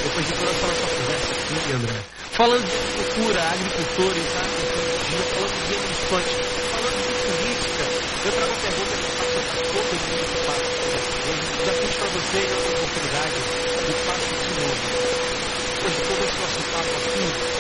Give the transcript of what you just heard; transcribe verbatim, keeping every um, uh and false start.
Depois de toda essa nossa conversa aqui, André, falando de agricultura, agricultores, agroecologia, falando de emissões, falando de política, eu trago uma pergunta que passa para todo mundo que passa por essa coisa. Já fiz para você em outra oportunidade, e faço de novo. Depois de todo esse nosso papo aqui,